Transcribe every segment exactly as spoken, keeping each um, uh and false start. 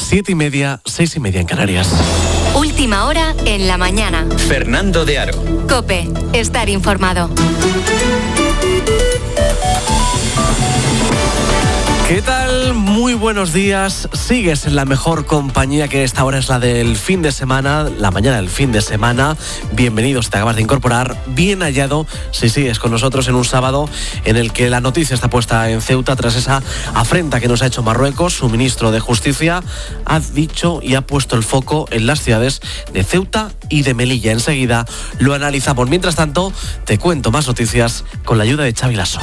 Siete y media, seis y media en Canarias. Última hora en la mañana. Fernando de Aro. COPE. Estar informado. ¿Qué tal? Muy buenos días. Sigues en la mejor compañía, que esta hora es la del fin de semana, la mañana del fin de semana. Bienvenido si te acabas de incorporar. Bien hallado si sigues con nosotros en un sábado en el que la noticia está puesta en Ceuta tras esa afrenta que nos ha hecho Marruecos. Su ministro de Justicia ha dicho y ha puesto el foco en las ciudades de Ceuta y de Melilla. Enseguida lo analizamos. Mientras tanto, te cuento más noticias con la ayuda de Xavi Lasso.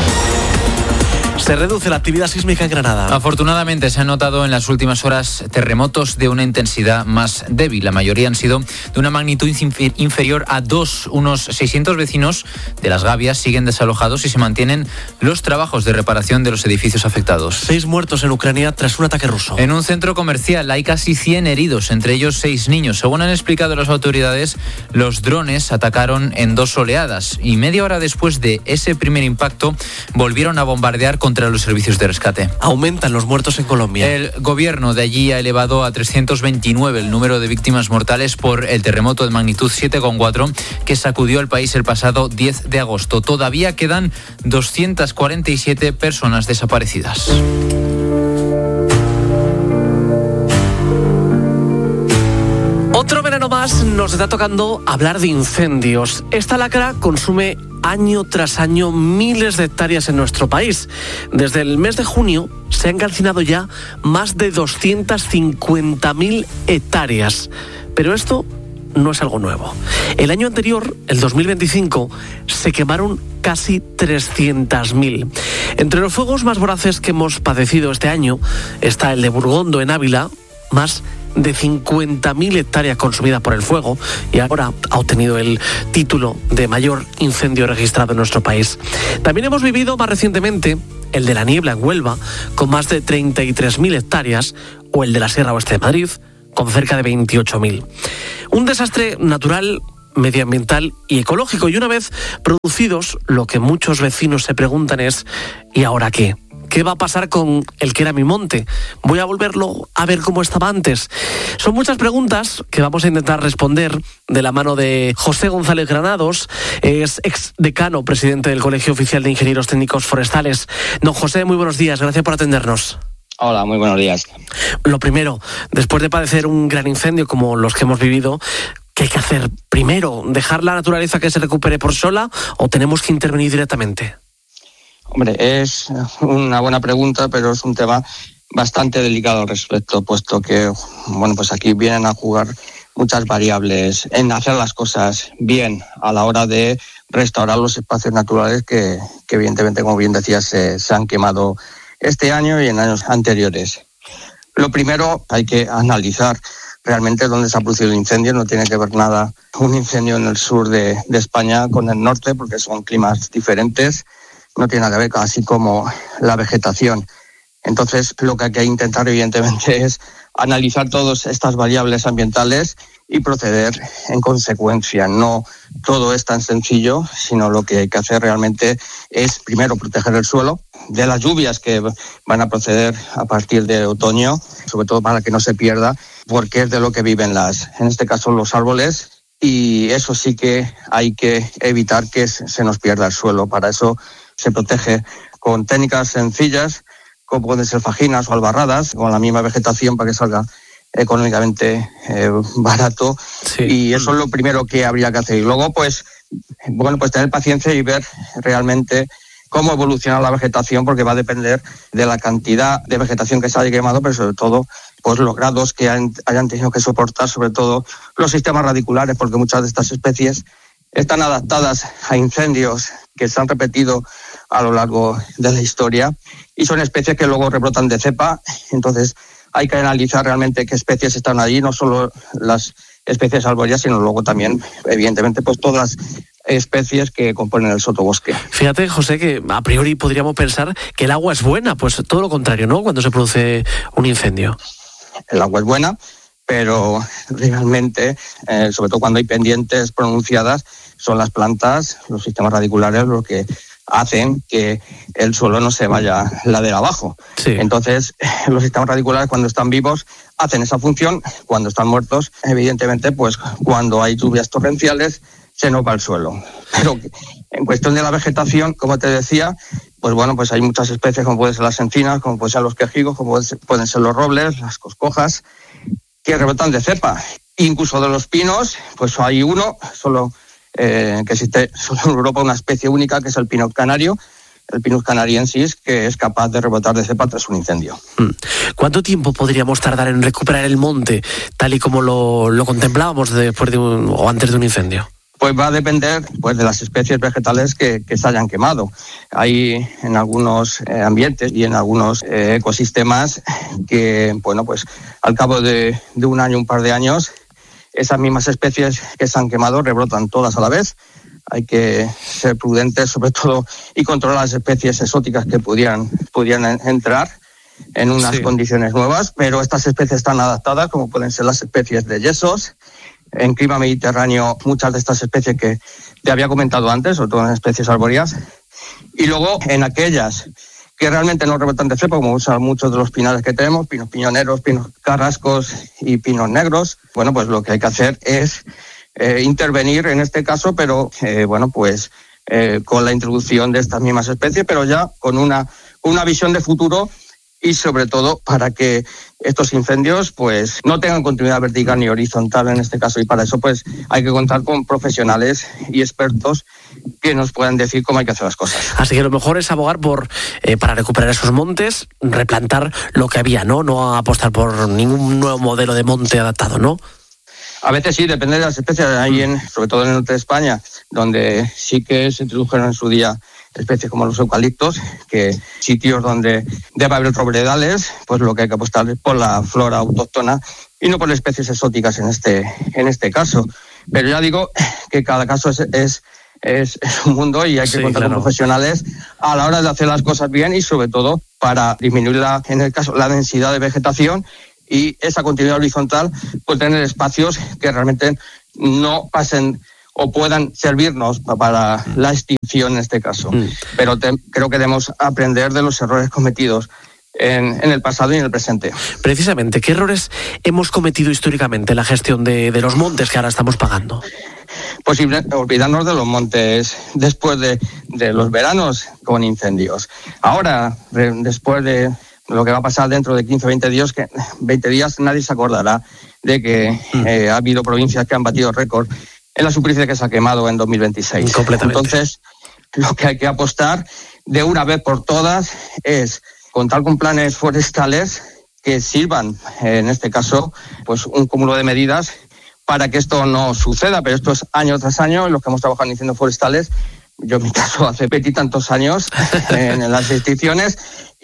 Se reduce la actividad sísmica en Granada. Afortunadamente se han notado en las últimas horas terremotos de una intensidad más débil. La mayoría han sido de una magnitud inferior a dos. Unos seiscientos vecinos de Las Gavias siguen desalojados y se mantienen los trabajos de reparación de los edificios afectados. Seis muertos en Ucrania tras un ataque ruso. En un centro comercial hay casi cien heridos, entre ellos seis niños. Según han explicado las autoridades, los drones atacaron en dos oleadas y media hora después de ese primer impacto volvieron a bombardear contra los servicios de rescate. Aumentan los muertos en Colombia. El gobierno de allí ha elevado a trescientos veintinueve el número de víctimas mortales por el terremoto de magnitud siete coma cuatro que sacudió al país el pasado diez de agosto. Todavía quedan doscientas cuarenta y siete personas desaparecidas. Otro verano más nos está tocando hablar de incendios. Esta lacra consume año tras año miles de hectáreas en nuestro país. Desde el mes de junio se han calcinado ya más de doscientas cincuenta mil hectáreas. Pero esto no es algo nuevo. El año anterior, el dos mil veinticinco, se quemaron casi trescientas mil. Entre los fuegos más voraces que hemos padecido este año está el de Burgondo en Ávila, más de cincuenta mil hectáreas consumidas por el fuego, y ahora ha obtenido el título de mayor incendio registrado en nuestro país. También hemos vivido más recientemente el de la Niebla en Huelva, con más de treinta y tres mil hectáreas, o el de la Sierra Oeste de Madrid, con cerca de veintiocho mil. Un desastre natural, medioambiental y ecológico, y una vez producidos, lo que muchos vecinos se preguntan es: ¿y ahora qué? ¿Qué va a pasar con el que era mi monte? ¿Voy a volverlo a ver como estaba antes? Son muchas preguntas que vamos a intentar responder de la mano de José González Granados. Es ex decano, presidente del Colegio Oficial de Ingenieros Técnicos Forestales. Don José, muy buenos días, gracias por atendernos. Hola, muy buenos días. Lo primero, después de padecer un gran incendio como los que hemos vivido, ¿qué hay que hacer primero? ¿Dejar la naturaleza que se recupere por sola o tenemos que intervenir directamente? Hombre, es una buena pregunta, pero es un tema bastante delicado al respecto, puesto que, bueno, pues aquí vienen a jugar muchas variables en hacer las cosas bien a la hora de restaurar los espacios naturales que, que evidentemente, como bien decías, se, se han quemado este año y en años anteriores. Lo primero, hay que analizar realmente dónde se ha producido el incendio. No tiene que ver nada un incendio en el sur de, de España con el norte, porque son climas diferentes. No tiene nada que ver, así como la vegetación. Entonces, lo que hay que intentar, evidentemente, es analizar todas estas variables ambientales y proceder en consecuencia. No todo es tan sencillo, sino lo que hay que hacer realmente es, primero, proteger el suelo de las lluvias que van a proceder a partir de otoño, sobre todo para que no se pierda, porque es de lo que viven las, en este caso, los árboles. Y eso sí que hay que evitar que se nos pierda el suelo. Para eso se protege con técnicas sencillas, como pueden ser fajinas o albarradas, con la misma vegetación para que salga económicamente eh, barato. Sí. Y eso es lo primero que habría que hacer. Y luego, pues, bueno, pues tener paciencia y ver realmente cómo evoluciona la vegetación, porque va a depender de la cantidad de vegetación que se haya quemado, pero sobre todo, pues los grados que hayan, hayan tenido que soportar, sobre todo los sistemas radiculares, porque muchas de estas especies están adaptadas a incendios que se han repetido a lo largo de la historia y son especies que luego rebrotan de cepa. Entonces hay que analizar realmente qué especies están allí, no solo las especies arbóreas, sino luego también, evidentemente, pues todas las especies que componen el sotobosque. Fíjate, José, que a priori podríamos pensar que el agua es buena, pues todo lo contrario, ¿no?, cuando se produce un incendio. El agua es buena, pero realmente, eh, sobre todo cuando hay pendientes pronunciadas, son las plantas, los sistemas radiculares, los que hacen que el suelo no se vaya ladera abajo. Sí. Entonces, los sistemas radiculares cuando están vivos hacen esa función, cuando están muertos, evidentemente, pues cuando hay lluvias torrenciales se nos va el suelo. Pero en cuestión de la vegetación, como te decía, pues bueno, pues hay muchas especies, como pueden ser las encinas, como pueden ser los quejigos, como pueden ser los robles, las coscojas, que rebotan de cepa. Incluso de los pinos, pues hay uno, solo eh, que existe solo en Europa, una especie única, que es el pino canario, el Pinus canariensis, que es capaz de rebotar de cepa tras un incendio. ¿Cuánto tiempo podríamos tardar en recuperar el monte, tal y como lo, lo contemplábamos después de un, o antes de un incendio? Pues va a depender pues, de las especies vegetales que, que se hayan quemado. Hay en algunos eh, ambientes y en algunos eh, ecosistemas que, bueno, pues al cabo de, de un año, un par de años, esas mismas especies que se han quemado rebrotan todas a la vez. Hay que ser prudentes, sobre todo, y controlar las especies exóticas que pudieran, pudieran entrar en unas sí. condiciones nuevas, pero estas especies están adaptadas, como pueden ser las especies de yesos. En clima mediterráneo, muchas de estas especies que te había comentado antes, sobre todo en especies arbóreas, y luego en aquellas que realmente no rebotan de cepa, como usan muchos de los pinares que tenemos, pinos piñoneros, pinos carrascos y pinos negros, bueno, pues lo que hay que hacer es eh, intervenir en este caso, pero eh, bueno, pues eh, con la introducción de estas mismas especies, pero ya con una, una visión de futuro y sobre todo para que estos incendios pues no tengan continuidad vertical ni horizontal en este caso, y para eso pues hay que contar con profesionales y expertos que nos puedan decir cómo hay que hacer las cosas. Así que lo mejor es abogar por eh, para recuperar esos montes, replantar lo que había, ¿no? No apostar por ningún nuevo modelo de monte adaptado, ¿no? A veces sí, depende de las especies. Hay en, sobre todo en el norte de España, donde sí que se introdujeron en su día especies como los eucaliptos, que sitios donde debe haber otros veredales, pues lo que hay que apostar es por la flora autóctona y no por especies exóticas en este, en este caso. Pero ya digo que cada caso es, es, es, es un mundo y hay que sí, contar claro. con profesionales a la hora de hacer las cosas bien y sobre todo para disminuir la, en el caso, la densidad de vegetación y esa continuidad horizontal, pues tener espacios que realmente no pasen o puedan servirnos para la extinción en este caso. Mm. Pero te, creo que debemos aprender de los errores cometidos en, en el pasado y en el presente. Precisamente, ¿qué errores hemos cometido históricamente en la gestión de, de los montes que ahora estamos pagando? Pues olvidarnos de los montes después de, de los veranos con incendios. Ahora, de, después de lo que va a pasar dentro de quince o veinte días, que veinte días nadie se acordará de que mm. eh, ha habido provincias que han batido récord en la superficie que se ha quemado en dos mil veintiséis. Completamente. Entonces, lo que hay que apostar de una vez por todas es contar con planes forestales que sirvan, en este caso, pues un cúmulo de medidas para que esto no suceda, pero esto es año tras año, los que hemos trabajado en incendios forestales, yo en mi caso hace veintitantos años en las extinciones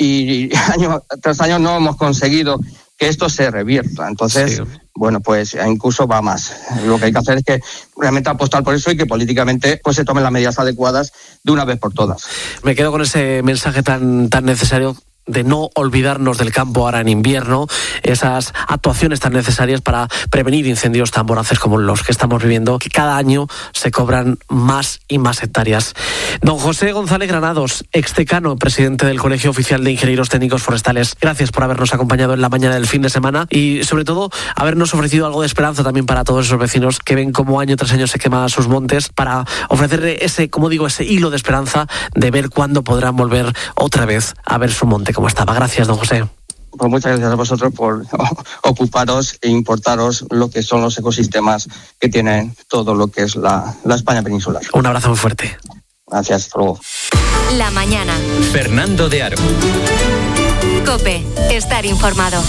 y año tras año no hemos conseguido que esto se revierta. Entonces, sí. bueno, pues incluso va más. Lo que hay que hacer es que realmente apostar por eso y que políticamente pues se tomen las medidas adecuadas de una vez por todas. Me quedo con ese mensaje tan, tan necesario de no olvidarnos del campo ahora en invierno, esas actuaciones tan necesarias para prevenir incendios tan voraces como los que estamos viviendo, que cada año se cobran más y más hectáreas. Don José González Granados, exdecano, presidente del Colegio Oficial de Ingenieros Técnicos Forestales, gracias por habernos acompañado en la mañana del fin de semana y sobre todo habernos ofrecido algo de esperanza también para todos esos vecinos que ven cómo año tras año se queman sus montes, para ofrecerle ese, como digo, ese hilo de esperanza de ver cuándo podrán volver otra vez a ver su monte como estaba. Gracias, don José. Pues muchas gracias a vosotros por ocuparos e importaros lo que son los ecosistemas que tienen todo lo que es la, la España peninsular. Un abrazo muy fuerte. Gracias, hasta luego. La mañana. Fernando de Aro. COPE, estar informado.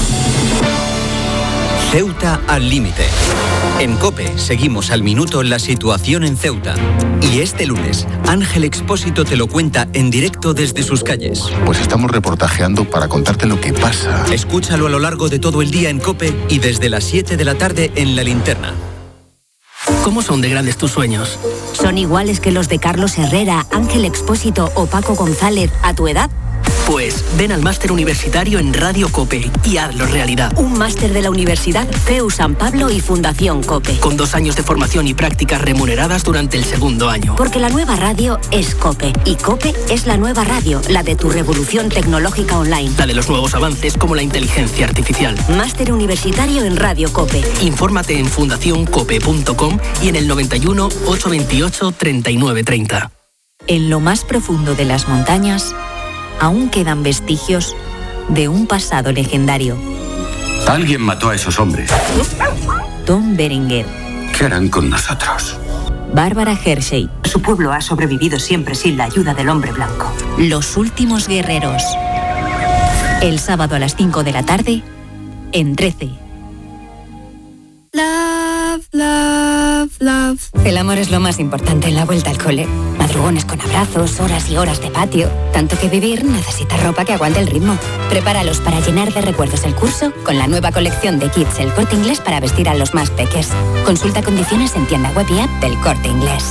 Ceuta al límite. En COPE seguimos al minuto la situación en Ceuta. Y este lunes, Ángel Expósito te lo cuenta en directo desde sus calles. Pues estamos reportajeando para contarte lo que pasa. Escúchalo a lo largo de todo el día en COPE y desde las siete de la tarde en La Linterna. ¿Cómo son de grandes tus sueños? ¿Son iguales que los de Carlos Herrera, Ángel Expósito o Paco González a tu edad? Pues ven al máster universitario en Radio COPE y hazlo realidad. Un máster de la Universidad C E U San Pablo y Fundación COPE. Con dos años de formación y prácticas remuneradas durante el segundo año. Porque la nueva radio es COPE y COPE es la nueva radio, la de tu revolución tecnológica online. La de los nuevos avances como la inteligencia artificial. Máster universitario en Radio COPE. Infórmate en fundación cope punto com y en el noventa y uno, ochocientos veintiocho, treinta y nueve treinta. En lo más profundo de las montañas aún quedan vestigios de un pasado legendario. Alguien mató a esos hombres. Tom Berenger. ¿Qué harán con nosotros? Bárbara Hershey. Su pueblo ha sobrevivido siempre sin la ayuda del hombre blanco. Los últimos guerreros. El sábado a las cinco de la tarde, en trece. Love, love, love. El amor es lo más importante en la vuelta al cole. Madrugones con abrazos, horas y horas de patio. Tanto que vivir necesita ropa que aguante el ritmo. Prepáralos para llenar de recuerdos el curso con la nueva colección de kits El Corte Inglés para vestir a los más peques. Consulta condiciones en tienda web y app del Corte Inglés.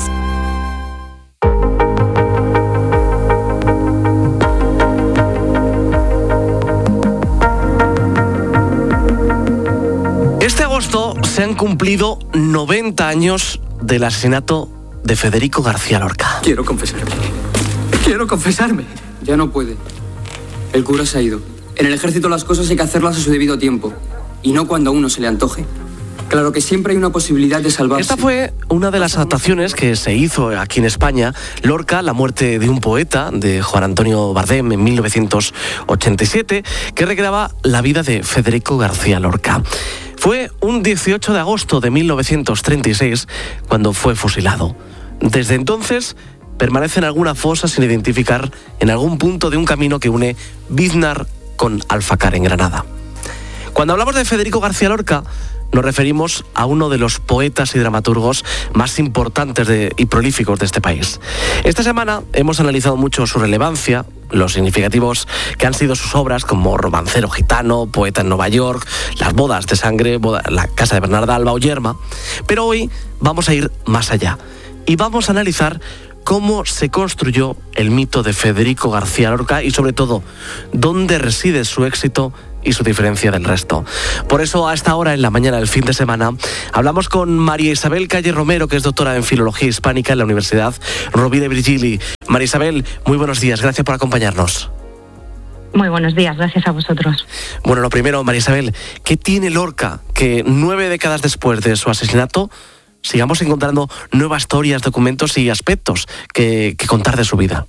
Este agosto se han cumplido noventa años del asesinato de Federico García Lorca. Quiero confesarme. Quiero confesarme. Ya no puede. El cura se ha ido. En el ejército las cosas hay que hacerlas a su debido tiempo. Y no cuando a uno se le antoje. Claro que siempre hay una posibilidad de salvarse. Esta fue una de las adaptaciones que se hizo aquí en España. Lorca, la muerte de un poeta, de Juan Antonio Bardem, en mil novecientos ochenta y siete, que recreaba la vida de Federico García Lorca. Fue un dieciocho de agosto de mil novecientos treinta y seis cuando fue fusilado. Desde entonces permanece en alguna fosa sin identificar en algún punto de un camino que une Biznar con Alfacar en Granada. Cuando hablamos de Federico García Lorca, nos referimos a uno de los poetas y dramaturgos más importantes de, y prolíficos de este país. Esta semana hemos analizado mucho su relevancia, los significativos que han sido sus obras, como Romancero gitano, Poeta en Nueva York, Las bodas de sangre, boda, La casa de Bernarda Alba o Yerma. Pero hoy vamos a ir más allá y vamos a analizar cómo se construyó el mito de Federico García Lorca y, sobre todo, dónde reside su éxito y su diferencia del resto. Por eso, a esta hora, en la mañana del fin de semana, hablamos con María Isabel Calle Romero, que es doctora en Filología Hispánica en la Universidad Rovira i Virgili. María Isabel, muy buenos días, gracias por acompañarnos. Muy buenos días, gracias a vosotros. Bueno, lo primero, María Isabel, ¿qué tiene Lorca que nueve décadas después de su asesinato sigamos encontrando nuevas historias, documentos y aspectos que, que contar de su vida?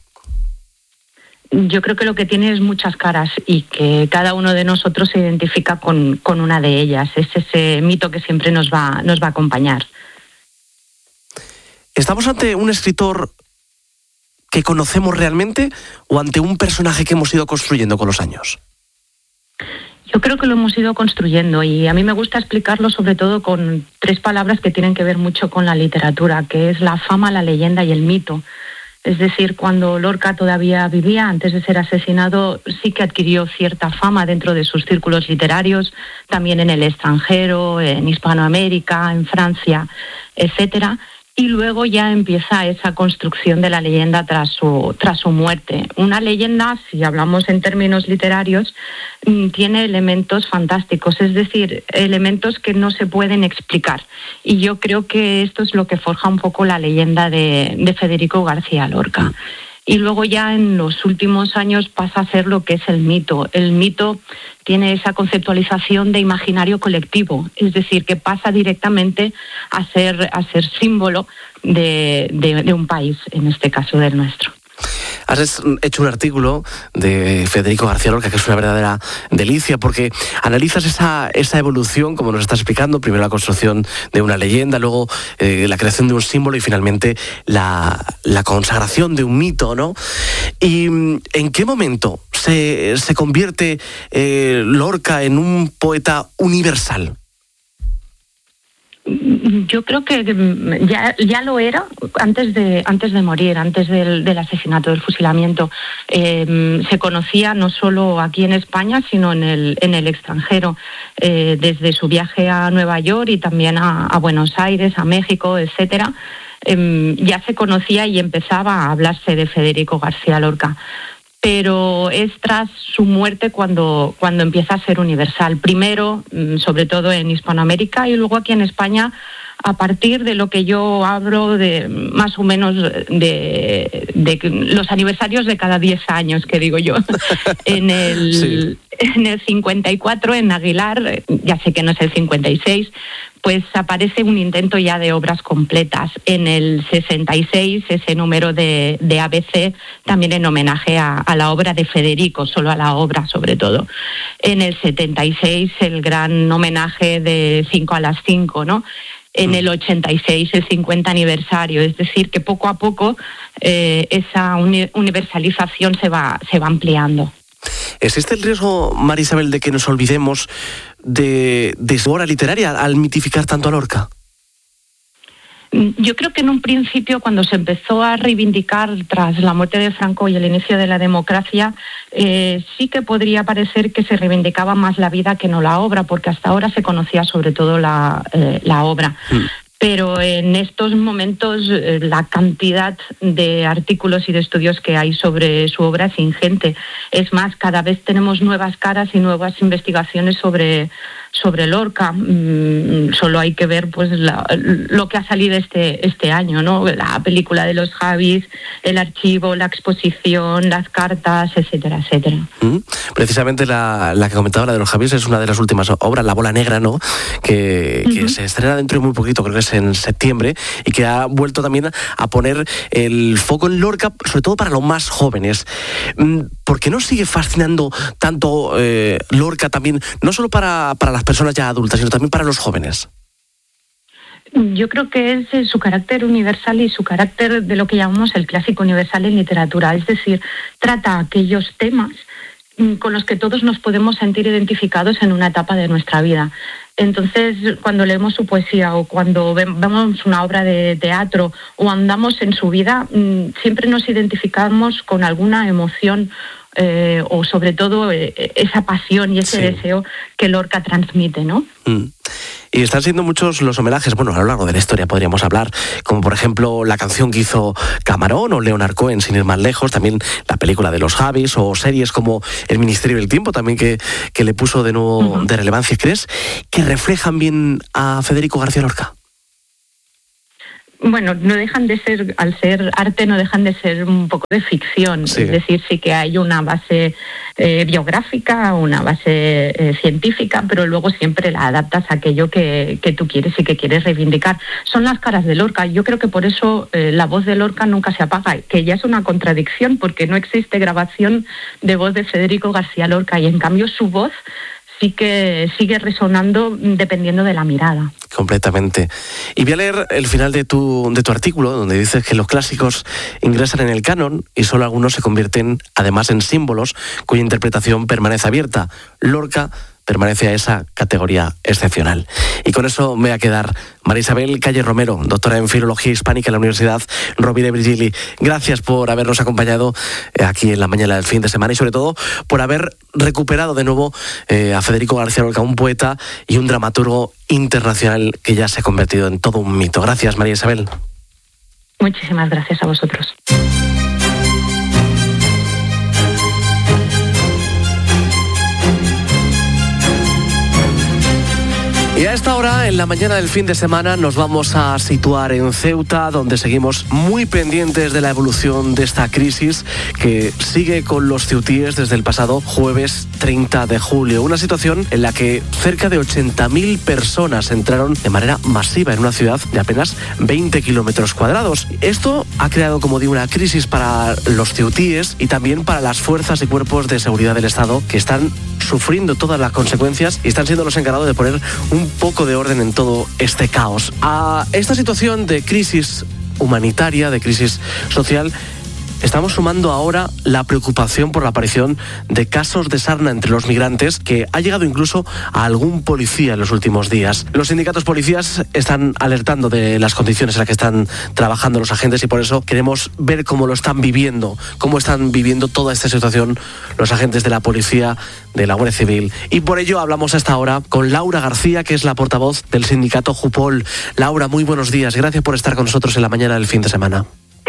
Yo creo que lo que tiene es muchas caras y que cada uno de nosotros se identifica con, con una de ellas. Es ese mito que siempre nos va, nos va a acompañar. ¿Estamos ante un escritor que conocemos realmente o ante un personaje que hemos ido construyendo con los años? Yo creo que lo hemos ido construyendo y a mí me gusta explicarlo sobre todo con tres palabras que tienen que ver mucho con la literatura, que es la fama, la leyenda y el mito. Es decir, cuando Lorca todavía vivía, antes de ser asesinado, sí que adquirió cierta fama dentro de sus círculos literarios, también en el extranjero, en Hispanoamérica, en Francia, etcétera. Y luego ya empieza esa construcción de la leyenda tras su, tras su muerte. Una leyenda, si hablamos en términos literarios, tiene elementos fantásticos, es decir, elementos que no se pueden explicar. Y yo creo que esto es lo que forja un poco la leyenda de, de Federico García Lorca. Y luego ya en los últimos años pasa a ser lo que es el mito. El mito tiene esa conceptualización de imaginario colectivo, es decir, que pasa directamente a ser, a ser símbolo de, de, de un país, en este caso del nuestro. Has hecho un artículo de Federico García Lorca que es una verdadera delicia porque analizas esa, esa evolución, como nos estás explicando, primero la construcción de una leyenda, luego eh, la creación de un símbolo y finalmente la, la consagración de un mito, ¿no? ¿Y en qué momento se, se convierte eh, Lorca en un poeta universal? Yo creo que ya, ya lo era antes de antes de morir, antes del, del asesinato, del fusilamiento. Eh, se conocía no solo aquí en España, sino en el, en el extranjero, eh, desde su viaje a Nueva York y también a, a Buenos Aires, a México, etcétera. Eh, ya se conocía y empezaba a hablarse de Federico García Lorca. pero es tras su muerte cuando, cuando empieza a ser universal. Primero, sobre todo en Hispanoamérica, y luego aquí en España, a partir de lo que yo hablo de más o menos de, de los aniversarios de cada diez años, que digo yo. En el, sí. en el cincuenta y cuatro, en Aguilar, ya sé que no es el cincuenta y seis, pues aparece un intento ya de obras completas. En el sesenta y seis, ese número de, de A B C, también en homenaje a, a la obra de Federico, solo a la obra sobre todo. En el setenta y seis, el gran homenaje de cinco a las cinco, ¿no? En el ochenta y seis, el cincuenta aniversario, es decir, que poco a poco eh, esa uni- universalización se va, se va ampliando. ¿Existe el riesgo, María Isabel, de que nos olvidemos de, de su obra literaria al mitificar tanto a Lorca? Yo creo que en un principio, cuando se empezó a reivindicar tras la muerte de Franco y el inicio de la democracia, eh, sí que podría parecer que se reivindicaba más la vida que no la obra, porque hasta ahora se conocía sobre todo la, eh, la obra. Mm. Pero en estos momentos eh, la cantidad de artículos y de estudios que hay sobre su obra es ingente. Es más, cada vez tenemos nuevas caras y nuevas investigaciones sobre, sobre Lorca. Mm, solo hay que ver pues la, lo que ha salido este, este año, ¿no? La película de los Javis, el archivo, la exposición, las cartas, etcétera, etcétera. Mm, precisamente la, la que comentaba, la de los Javis, es una de las últimas obras, La bola negra, ¿no? Que, uh-huh. que se estrena dentro de muy poquito, creo que es en septiembre, y que ha vuelto también a poner el foco en Lorca, sobre todo para los más jóvenes. ¿Por qué nos sigue fascinando tanto eh, Lorca también, no solo para, para las personas ya adultas, sino también para los jóvenes? Yo creo que es su carácter universal y su carácter de lo que llamamos el clásico universal en literatura, es decir, trata aquellos temas con los que todos nos podemos sentir identificados en una etapa de nuestra vida. Entonces, cuando leemos su poesía o cuando vemos una obra de teatro o andamos en su vida, siempre nos identificamos con alguna emoción eh, o sobre todo eh, esa pasión y ese sí. deseo que Lorca transmite, ¿no? Mm. Y están siendo muchos los homenajes, bueno, a lo largo de la historia podríamos hablar, como por ejemplo la canción que hizo Camarón o Leonard Cohen, sin ir más lejos, también la película de los Javis o series como El Ministerio del Tiempo, también que, que le puso de nuevo uh-huh. de relevancia. ¿Crees que reflejan bien a Federico García Lorca? Bueno, no dejan de ser, al ser arte, no dejan de ser un poco de ficción. Sí. Es decir, sí que hay una base eh, biográfica, una base eh, científica, pero luego siempre la adaptas a aquello que, que tú quieres y que quieres reivindicar. Son las caras de Lorca. Yo creo que por eso eh, la voz de Lorca nunca se apaga, que ya es una contradicción, porque no existe grabación de voz de Federico García Lorca, y en cambio su voz sí que sigue resonando dependiendo de la mirada. Completamente. Y voy a leer el final de tu, de tu artículo, donde dices que los clásicos ingresan en el canon y solo algunos se convierten además en símbolos cuya interpretación permanece abierta. Lorca permanece a esa categoría excepcional. Y con eso me voy a quedar. María Isabel Calle Romero, doctora en Filología Hispánica en la Universidad Rovira i Virgili. Gracias por habernos acompañado aquí en la mañana del fin de semana y sobre todo por haber recuperado de nuevo eh, a Federico García Lorca, un poeta y un dramaturgo internacional que ya se ha convertido en todo un mito. Gracias, María Isabel. Muchísimas gracias a vosotros. Y a esta hora, en la mañana del fin de semana, nos vamos a situar en Ceuta, donde seguimos muy pendientes de la evolución de esta crisis que sigue con los ceutíes desde el pasado jueves treinta de julio. Una situación en la que cerca de ochenta mil personas entraron de manera masiva en una ciudad de apenas veinte kilómetros cuadrados. Esto ha creado, como digo, una crisis para los ceutíes y también para las fuerzas y cuerpos de seguridad del Estado, que están sufriendo todas las consecuencias y están siendo los encargados de poner un poco de orden en todo este caos. A esta situación de crisis humanitaria, de crisis social, estamos sumando ahora la preocupación por la aparición de casos de sarna entre los migrantes, que ha llegado incluso a algún policía en los últimos días. Los sindicatos policías están alertando de las condiciones en las que están trabajando los agentes y por eso queremos ver cómo lo están viviendo, cómo están viviendo toda esta situación los agentes de la policía, de la Guardia Civil. Y por ello hablamos hasta ahora con Laura García, que es la portavoz del sindicato Jupol. Laura, muy buenos días. Gracias por estar con nosotros en la mañana del fin de semana.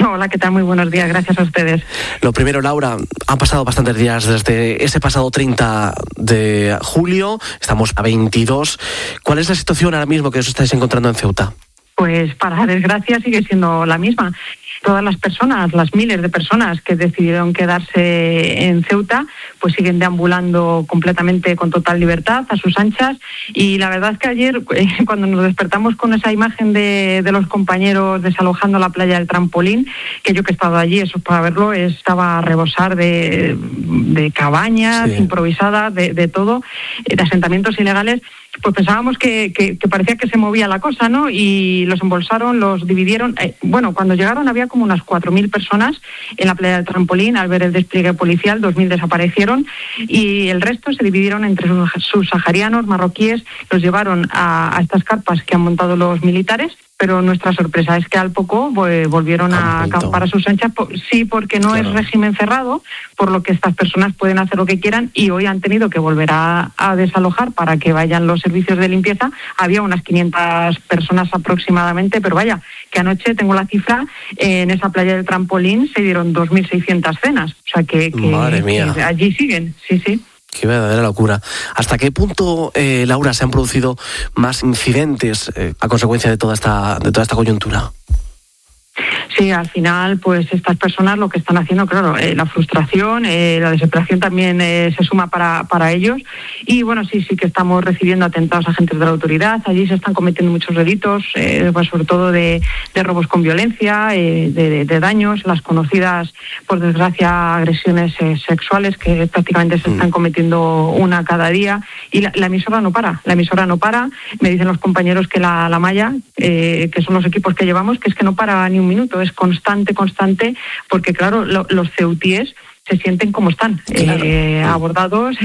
Hola, ¿qué tal? Muy buenos días, gracias a ustedes. Lo primero, Laura, han pasado bastantes días desde ese pasado treinta de julio, estamos a veintidós. ¿Cuál es la situación ahora mismo que os estáis encontrando en Ceuta? Pues para desgracia sigue siendo la misma. Todas las personas, las miles de personas que decidieron quedarse en Ceuta, pues siguen deambulando completamente con total libertad a sus anchas. Y la verdad es que ayer, eh, cuando nos despertamos con esa imagen de, de los compañeros desalojando la playa del Trampolín, que yo que he estado allí, eso es para verlo, estaba a rebosar de, de cabañas sí. improvisadas, de, de todo, de asentamientos ilegales, pues pensábamos que, que, que parecía que se movía la cosa, ¿no? Y los embolsaron, los dividieron. Eh, bueno, cuando llegaron había como unas cuatro mil personas en la playa del Trampolín. Al ver el despliegue policial, dos mil desaparecieron y el resto se dividieron entre sus subsaharianos, marroquíes, los llevaron a, a estas carpas que han montado los militares. Pero nuestra sorpresa es que al poco pues, volvieron a acampar a sus anchas, sí, porque no claro. es régimen cerrado, por lo que estas personas pueden hacer lo que quieran y hoy han tenido que volver a, a desalojar para que vayan los servicios de limpieza. Había unas quinientas personas aproximadamente, pero vaya, que anoche tengo la cifra, en esa playa del Trampolín se dieron dos mil seiscientas cenas, o sea que, que, Madre mía. que allí siguen, sí, sí. Qué verdadera locura. ¿Hasta qué punto, eh, Laura, se han producido más incidentes eh, a consecuencia de toda esta de toda esta coyuntura? Sí, al final, pues estas personas lo que están haciendo, claro, eh, la frustración, eh, la desesperación también eh, se suma para, para ellos. Y bueno, sí, sí que estamos recibiendo atentados a agentes de la autoridad. Allí se están cometiendo muchos delitos, eh, pues sobre todo de, de robos con violencia, eh, de, de daños, las conocidas, por desgracia, agresiones eh, sexuales que prácticamente se están cometiendo una cada día. Y la, la emisora no para, la emisora no para. Me dicen los compañeros que la, la malla, eh, que son los equipos que llevamos, que es que no para ni un minuto, es constante, constante, porque claro, lo, los ceutíes se sienten como están, claro. eh, abordados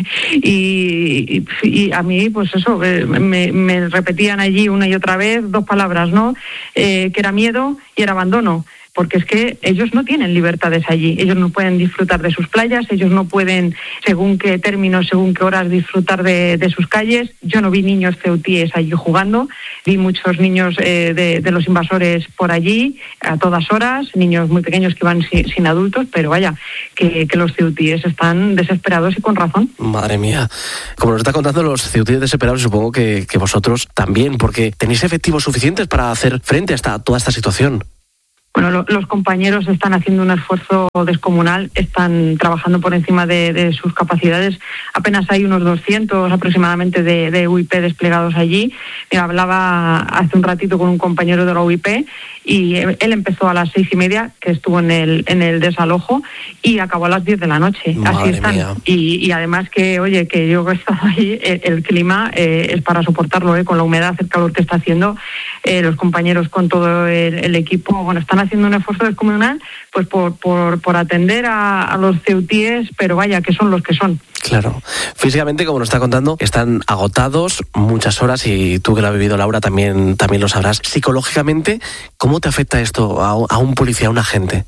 y, y, y a mí, pues eso, eh, me, me repetían allí una y otra vez dos palabras, ¿no? Eh, que era miedo y era abandono. Porque es que ellos no tienen libertades allí, ellos no pueden disfrutar de sus playas, ellos no pueden, según qué términos, según qué horas, disfrutar de, de sus calles. Yo no vi niños ceutíes allí jugando, vi muchos niños eh, de, de los invasores por allí, a todas horas, niños muy pequeños que iban sin, sin adultos, pero vaya, que, que los ceutíes están desesperados y con razón. Madre mía, como nos está contando los ceutíes desesperados, supongo que, que vosotros también, porque tenéis efectivos suficientes para hacer frente a esta, toda esta situación. Bueno, lo, los compañeros están haciendo un esfuerzo descomunal, están trabajando por encima de, de sus capacidades. Apenas hay unos doscientos aproximadamente de, de U I P desplegados allí. Me hablaba hace un ratito con un compañero de la U I P y él empezó a las seis y media, que estuvo en el en el desalojo, y acabó a las diez de la noche. Madre Así están. Mía. Y, y además que, oye, que yo he estado ahí, el, el clima eh, es para soportarlo, eh, con la humedad, el calor que está haciendo, eh, los compañeros con todo el, el equipo, bueno, están haciendo un esfuerzo descomunal pues por, por, por atender a, a los ceutíes, pero vaya, que son los que son. Claro. Físicamente, como nos está contando, están agotados muchas horas y tú que lo has vivido, Laura, también, también lo sabrás. Psicológicamente, ¿cómo te afecta esto a, a un policía, a un agente?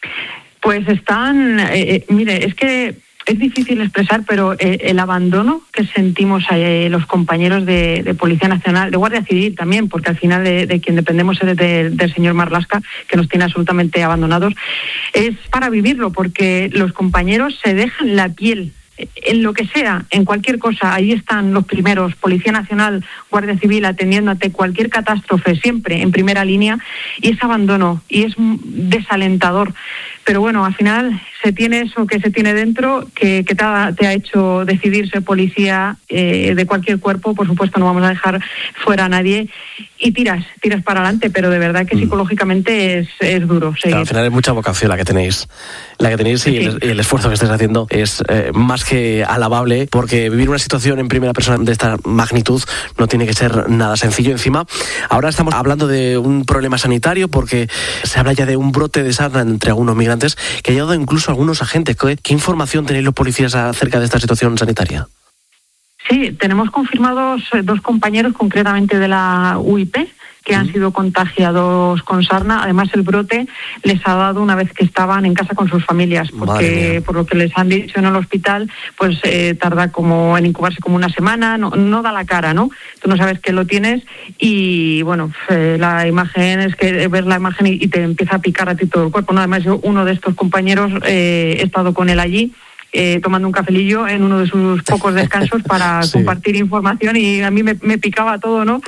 Pues están, eh, mire, es que es difícil expresar, pero eh, el abandono que sentimos eh, los compañeros de, de Policía Nacional, de Guardia Civil también, porque al final de, de quien dependemos es de, del señor Marlaska, que nos tiene absolutamente abandonados, es para vivirlo, porque los compañeros se dejan la piel en lo que sea, en cualquier cosa. Ahí están los primeros, Policía Nacional, Guardia Civil, atendiendo ante cualquier catástrofe, siempre en primera línea, y es abandono, y es desalentador. Pero bueno, al final se tiene eso que se tiene dentro, que, que te, ha, te ha hecho decidir ser policía eh, de cualquier cuerpo. Por supuesto, no vamos a dejar fuera a nadie, y tiras, tiras para adelante, pero de verdad que psicológicamente es, es duro seguir. Claro, al final es mucha vocación la que tenéis, la que tenéis y, sí. el, y el esfuerzo que estáis haciendo es eh, más que alabable, porque vivir una situación en primera persona de esta magnitud no tiene que ser nada sencillo. Encima, ahora estamos hablando de un problema sanitario, porque se habla ya de un brote de sarna entre algunos migrantes que ha llegado incluso a algunos agentes. ¿Qué, qué información tenéis los policías acerca de esta situación sanitaria? Sí, tenemos confirmados dos compañeros, concretamente de la U I P, que han sido contagiados con sarna. Además, el brote les ha dado una vez que estaban en casa con sus familias, porque por lo que les han dicho en el hospital, pues eh, tarda como en incubarse como una semana, no, no da la cara, ¿no? Tú no sabes que lo tienes y, bueno, eh, la imagen es que ves la imagen y, y te empieza a picar a ti todo el cuerpo, ¿no? Además, yo, uno de estos compañeros, eh, he estado con él allí, Eh, tomando un cafelillo en uno de sus pocos descansos para sí. compartir información, y a mí me, me picaba todo, ¿no?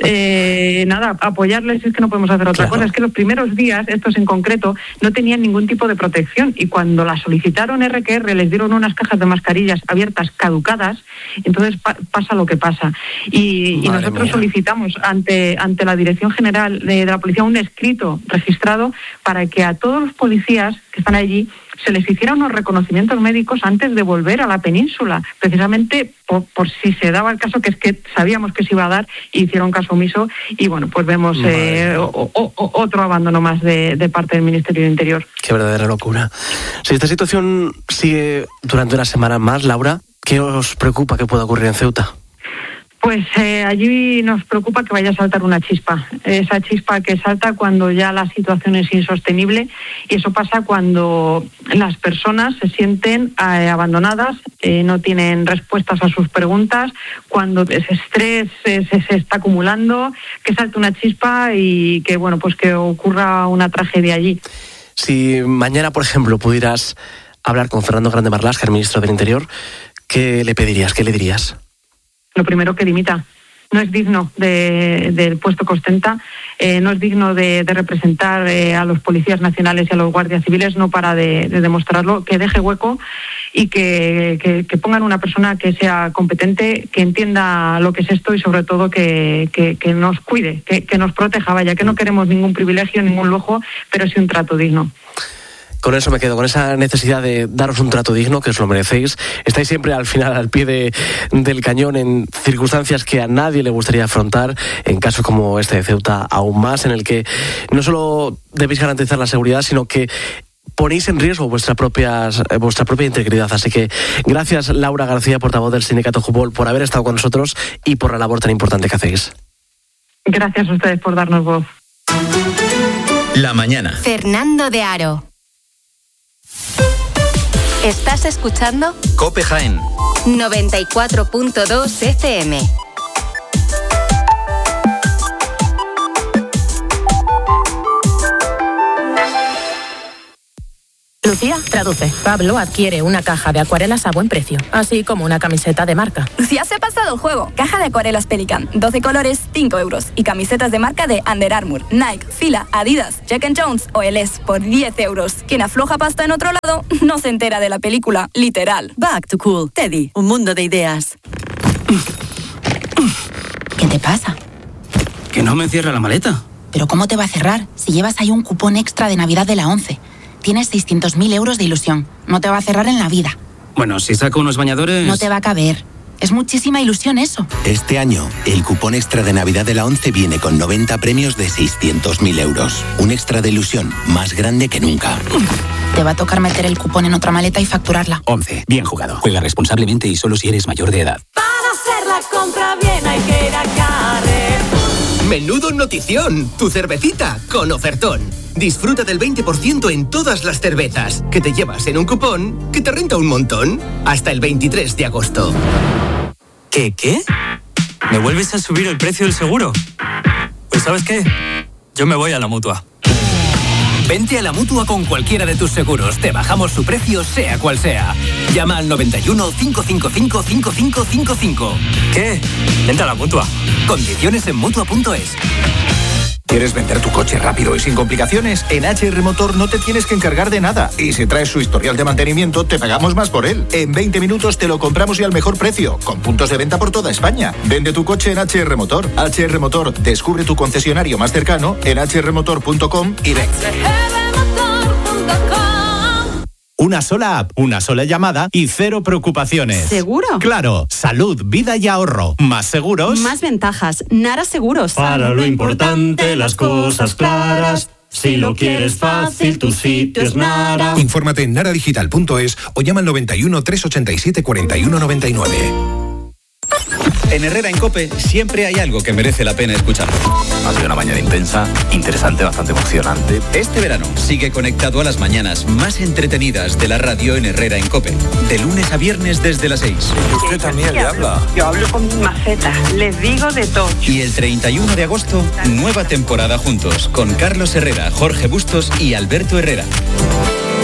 Eh, nada, apoyarles, es que no podemos hacer otra claro. cosa. Es que los primeros días, estos en concreto, no tenían ningún tipo de protección, y cuando la solicitaron R Q R les dieron unas cajas de mascarillas abiertas caducadas, entonces pa- pasa lo que pasa. Y, y nosotros mía. solicitamos ante, ante la Dirección General de, de la Policía un escrito registrado para que a todos los policías que están allí se les hiciera unos reconocimientos médicos antes de volver a la península, precisamente por, por si se daba el caso, que es que sabíamos que se iba a dar y hicieron caso omiso, y bueno, pues vemos eh, o, o, otro abandono más de, de parte del Ministerio del Interior. Qué verdadera locura. Si esta situación sigue durante una semana más, Laura, ¿qué os preocupa que pueda ocurrir en Ceuta? Pues eh, allí nos preocupa que vaya a saltar una chispa, esa chispa que salta cuando ya la situación es insostenible, y eso pasa cuando las personas se sienten eh, abandonadas, eh, no tienen respuestas a sus preguntas, cuando ese estrés eh, se, se está acumulando, que salte una chispa y que, bueno, pues que ocurra una tragedia allí. Si mañana, por ejemplo, pudieras hablar con Fernando Grande Marlaska, el ministro del Interior, ¿qué le pedirías, qué le dirías? Lo primero, que dimita. No es digno de, del puesto que ostenta, eh, no es digno de, de representar eh, a los policías nacionales y a los guardias civiles, no para de, de demostrarlo, que deje hueco y que, que, que pongan una persona que sea competente, que entienda lo que es esto y sobre todo que, que, que nos cuide, que, que nos proteja, vaya, que no queremos ningún privilegio, ningún lujo, pero sí un trato digno. Con eso me quedo, con esa necesidad de daros un trato digno, que os lo merecéis. Estáis siempre al final, al pie de, del cañón, en circunstancias que a nadie le gustaría afrontar, en casos como este de Ceuta aún más, en el que no solo debéis garantizar la seguridad, sino que ponéis en riesgo vuestra propia, vuestra propia integridad. Así que gracias, Laura García, portavoz del Sindicato Jubol, por haber estado con nosotros y por la labor tan importante que hacéis. Gracias a ustedes por darnos voz. La mañana. Fernando de Aro. ¿Estás escuchando? COPE Jaén. noventa y cuatro punto dos F M. Lucía, traduce. Pablo adquiere una caja de acuarelas a buen precio, así como una camiseta de marca. Lucía se ha pasado el juego. Caja de acuarelas Pelican, doce colores, cinco euros. Y camisetas de marca de Under Armour, Nike, Fila, Adidas, Jack and Jones o Eles por diez euros. Quien afloja pasta en otro lado no se entera de la película, literal. Back to Cool. Teddy, un mundo de ideas. ¿Qué te pasa? Que no me cierra la maleta. ¿Pero cómo te va a cerrar si llevas ahí un cupón extra de Navidad de la ONCE? Tienes seiscientos mil euros de ilusión. No te va a cerrar en la vida. Bueno, si saco unos bañadores... No te va a caber. Es muchísima ilusión eso. Este año, el cupón extra de Navidad de la ONCE viene con noventa premios de seiscientos mil euros. Un extra de ilusión más grande que nunca. Te va a tocar meter el cupón en otra maleta y facturarla. ONCE. Bien jugado. Juega responsablemente y solo si eres mayor de edad. Para hacer la compra bien hay que ir a Carrefour. Menudo notición. Tu cervecita con ofertón. Disfruta del veinte por ciento en todas las cervezas, que te llevas en un cupón que te renta un montón. Hasta el veintitrés de agosto. ¿Qué, qué? ¿Me vuelves a subir el precio del seguro? Pues ¿sabes qué? Yo me voy a la Mutua. Vente a la Mutua con cualquiera de tus seguros. Te bajamos su precio, sea cual sea. Llama al noventa y uno, cinco cinco cinco, cinco cinco cinco cinco. ¿Qué? Vente a la Mutua. Condiciones en Mutua punto es. ¿Quieres vender tu coche rápido y sin complicaciones? En H R Motor no te tienes que encargar de nada. Y si traes su historial de mantenimiento, te pagamos más por él. En veinte minutos te lo compramos y al mejor precio, con puntos de venta por toda España. Vende tu coche en H R Motor. H R Motor, descubre tu concesionario más cercano en h r motor punto com y ven. Una sola app, una sola llamada y cero preocupaciones. ¿Seguro? Claro, salud, vida y ahorro. Más seguros. Más ventajas. Nara Seguros. Para lo importante, las cosas claras. Si lo quieres fácil, tu sitio es Nara. Infórmate en nara digital punto es o llama al noventa y uno, trescientos ochenta y siete, cuarenta y uno noventa y nueve. En Herrera en COPE siempre hay algo que merece la pena escuchar. Ha sido una mañana intensa, interesante, bastante emocionante. Este verano sigue conectado a las mañanas más entretenidas de la radio en Herrera en COPE. De lunes a viernes desde las seis. Y usted también le habla. Yo hablo con mis macetas, les digo de todo. Y el treinta y uno de agosto, nueva temporada juntos con Carlos Herrera, Jorge Bustos y Alberto Herrera.